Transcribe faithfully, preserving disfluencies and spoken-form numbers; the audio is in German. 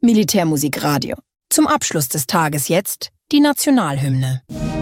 Militärmusikradio. Zum Abschluss des Tages jetzt die Nationalhymne.